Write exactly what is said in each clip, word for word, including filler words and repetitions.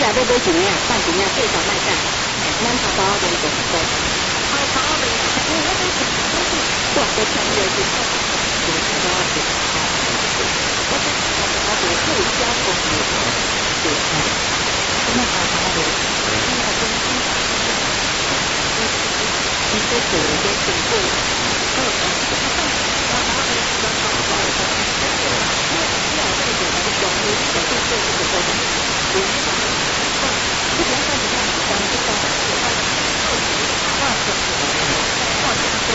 要买一领，放一领，介绍卖干，咱头包连做做，头包连，因为我们是我的朋友是做做多的，我是我我做促销公司，对，什么头包连，那个公司，你在做的在做过，嗯，头包连，头包连，因为你要在做那个公司，你在做这个工作，对。不管在什么地方，都要喜欢画出来，画出来，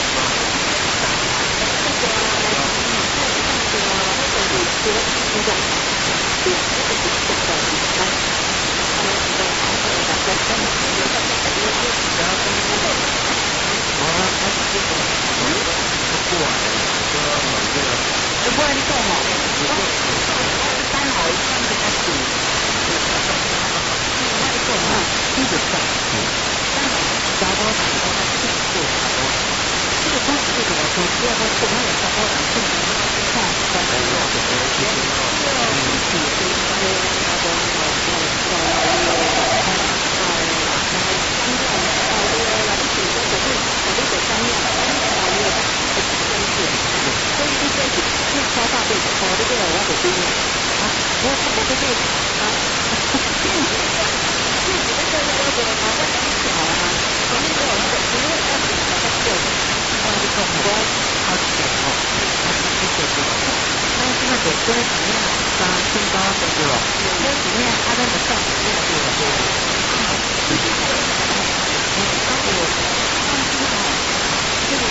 这个在上个那个里头，那个对，那个是这个地方，他们这个好像有点在上面，有点在那边，然后跟那个，我还是这个，嗯，不过啊，这个这个，不过你讲哦，我我单好一般给他煮。做啊，基本上，当然，加多少多少是做差不多。这个东西对我来说，第二个是它有加多少是看三个月的时间，要具体的一些那个呃呃呃呃三样到这个来一起说的是我这个三样，三样到这个的时间点，所以这些是是超大对的，我这个我要给对面啊，我我我这个啊。自己的这个那个麻烦很小啊，所以说我们因为要是大家做的，那就说我好几点哦，那是去做这个，那现在得跟什么样当新高的对吧？跟什么样他们的上面对吧？对吧？对吧？嗯，当我放心好，这个，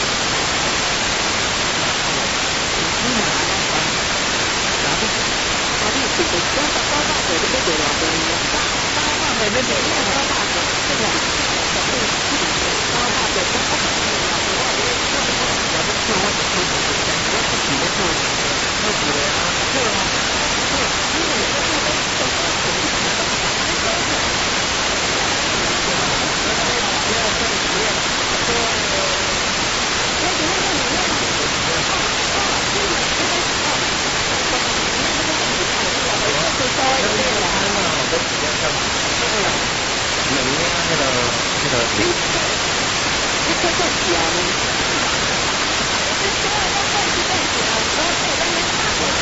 你哪来的？哪里？哪里是的？光到高大的这个对了，对吧？对对对，高大的这个，对，高大的这个，我我我我我的课我的课我是讲我自己的课，我觉得啊，这个，这个，因为我这个这个肯定是的，这个，不要这里不要，说，我觉得那你那，啊啊，这个这个啊，我会稍微有点难了，我的时间上。每年那个那个，你你看看几啊？这十二张半是半几啊？然后这个人大过来，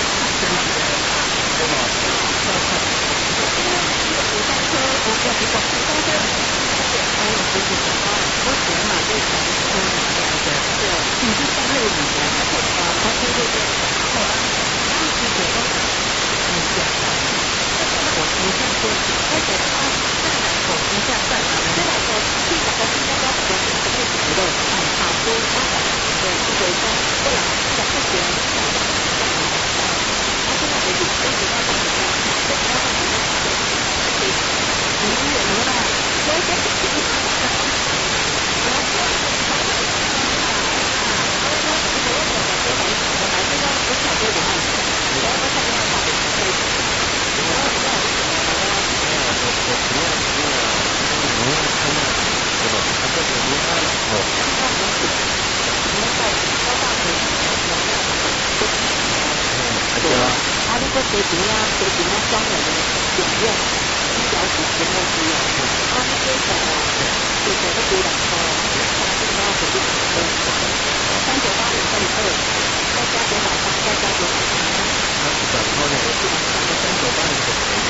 对吧？因为这个五三车，我讲一个五三车，还有不是什么，我喜欢买这种车来的，对，你是三六五的，它这个它这个好啊，然后是九张，你讲的，我我这样说，而且它再来口一下再来，再来口这个口应该要口是不会死的，哎，好多它的对，是对说，不然这个不行，这样的这样的，它现在为止为止要放什么？为止要放什么？你你有没有办法？我先去听一下。我说我从来没听过啊，我说我我我我我还是要我小哥我爱，我我下面要发给可以。我我我我不要不要，我要看到对吧？他这个没看哦，他不是，你们在高大学不是，对吧？他那个学习呀，学习呀，专门的检验医疗体检的需要，他那个什么，就是那个的哦，他这个要学习的，三九八零乘以二，再加九百八，再加九百八，他是怎么呢？三九八零的乘以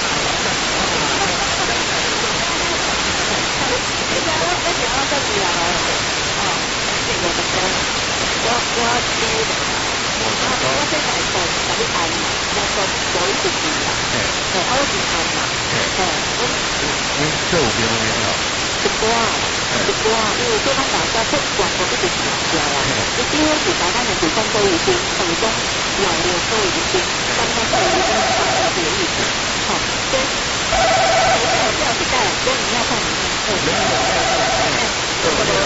你想我我想要这个啊，哦，这个的歌，我我接的，我我这台手把你按，我说我一直记啦，哎，我一直按嘛，哎，我你这有别的没有？直播啊，直播啊，因为做到大家不广播一直起来啊，你今天是大家的主动都已经成功有有都已经刚刚都已经发了这个意思，好，所以我现在这样子带，所以你要看你看。没有没有没有没有，对不对？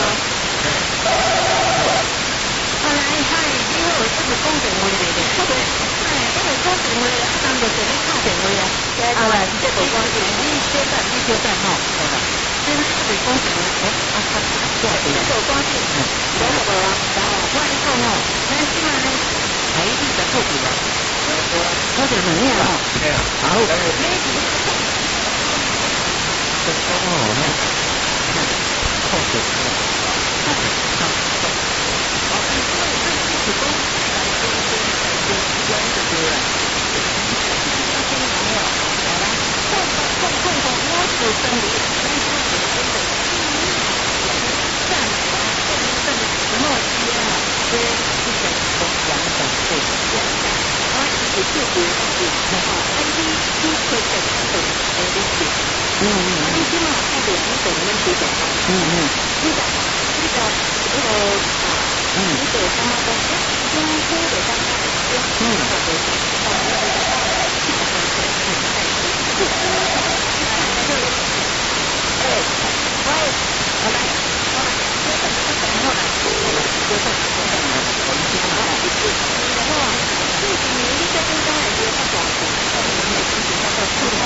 后来他因为我这个公电话嚟嘅，係因為公電話咧，三個就啲卡電話啊，啊喂，即係冇關係，呢消費呢消費嗬，係啦，即係佢公電話，誒啊啊，對，冇關係，冇冇啊，我呢個嗬，你希望咧喺呢度鋪住啦，鋪住咩啊？好，呢啲。 这哦，那那后悔了。好，好，好。好，因为这是讲来跟跟来跟关的对啦。那这个没有，来啦，共共共共同摸索生理，但是我们真的站来共振什么机啊？这这个从两种对两种，然后也是别的是哈 ，N D 都可以在这里 N D 去。嗯嗯，你起码看两种问题的。嗯嗯，你讲这个这个啊，嗯，你得他妈的，中科的刚刚的中科的的哦，那个这个方式很在乎，就是这个，哎，喂，好来，好来，接着然后呢，我们接着接着呢，我们先拿一次，然后这个你一个跟刚才说他讲的，我们每次学校都出来